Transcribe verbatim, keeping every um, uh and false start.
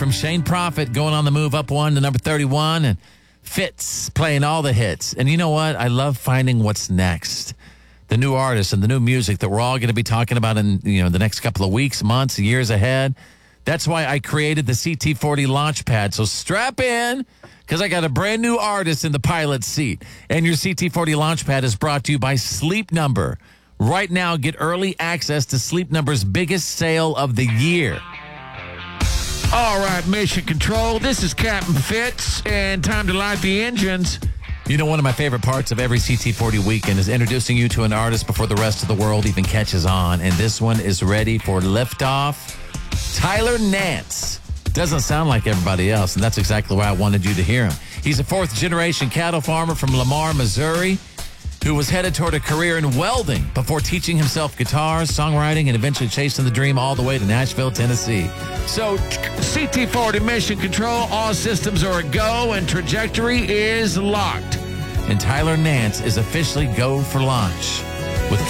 from Shane Prophet going on the move up one to number thirty-one, and Fitz playing all the hits. And you know what? I love finding what's next. The new artists and the new music that we're all going to be talking about in, you know, the next couple of weeks, months, years ahead. That's why I created the C T forty Launchpad. So strap in, because I got a brand new artist in the pilot seat. And your C T forty Launchpad is brought to you by Sleep Number. Right now, get early access to Sleep Number's biggest sale of the year. All right, Mission Control, this is Captain Fitz, and time to light the engines. You know, one of my favorite parts of every C T forty weekend is introducing you to an artist before the rest of the world even catches on. And this one is ready for liftoff. Tyler Nance. Doesn't sound like everybody else, and that's exactly why I wanted you to hear him. He's a fourth-generation cattle farmer from Lamar, Missouri, who was headed toward a career in welding before teaching himself guitar, songwriting, and eventually chasing the dream all the way to Nashville, Tennessee. So, C T forty Mission Control, all systems are a go, and trajectory is locked. And Tyler Nance is officially go for launch.